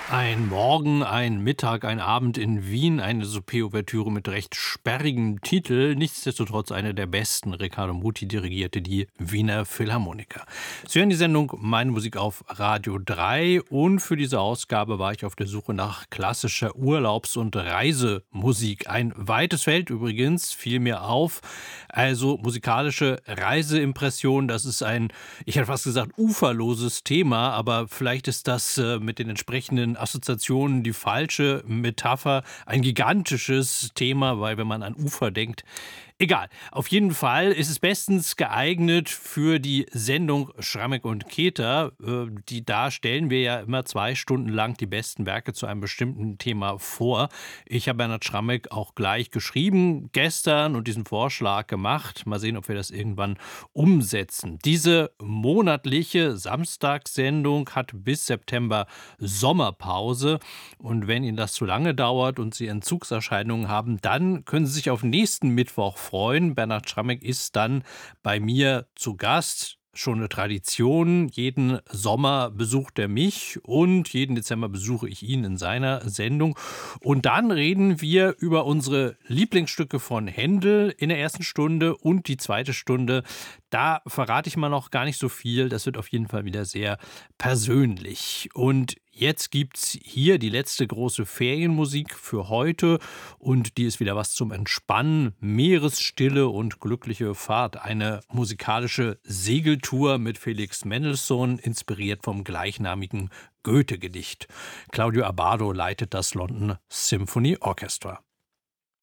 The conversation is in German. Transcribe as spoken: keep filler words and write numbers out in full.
Ein Morgen, ein Mittag, ein Abend in Wien, eine Souper-Ouvertüre mit recht sperrigem Titel, nichtsdestotrotz eine der besten. Riccardo Muti dirigierte die Wiener Philharmoniker. Sie hören die Sendung Meine Musik auf Radio drei und für diese Ausgabe war ich auf der Suche nach klassischer Urlaubs- und Reisemusik. Ein weites Feld übrigens, fiel mir auf. Also musikalische Reiseimpression, das ist ein, ich hätte fast gesagt, uferloses Thema, aber vielleicht ist das äh, mit den entsprechenden Assoziationen die falsche Metapher. Ein gigantisches Thema, weil wenn man an Ufer denkt, egal. Auf jeden Fall ist es bestens geeignet für die Sendung Schrammeck und Keter. Äh, Die, da stellen wir ja immer zwei Stunden lang die besten Werke zu einem bestimmten Thema vor. Ich habe Bernhard Schrammeck auch gleich geschrieben gestern und diesen Vorschlag gemacht. Mal sehen, ob wir das irgendwann umsetzen. Diese monatliche Samstagssendung hat bis September Sommerpause. Und wenn Ihnen das zu lange dauert und Sie Entzugserscheinungen haben, dann können Sie sich auf nächsten Mittwoch freuen. Bernhard Schrammeck ist dann bei mir zu Gast. Schon eine Tradition. Jeden Sommer besucht er mich und jeden Dezember besuche ich ihn in seiner Sendung. Und dann reden wir über unsere Lieblingsstücke von Händel in der ersten Stunde und die zweite Stunde. Da verrate ich mal noch gar nicht so viel. Das wird auf jeden Fall wieder sehr persönlich. Und jetzt gibt's hier die letzte große Ferienmusik für heute und die ist wieder was zum Entspannen. Meeresstille und glückliche Fahrt. Eine musikalische Segeltour mit Felix Mendelssohn, inspiriert vom gleichnamigen Goethe-Gedicht. Claudio Abbado leitet das London Symphony Orchestra.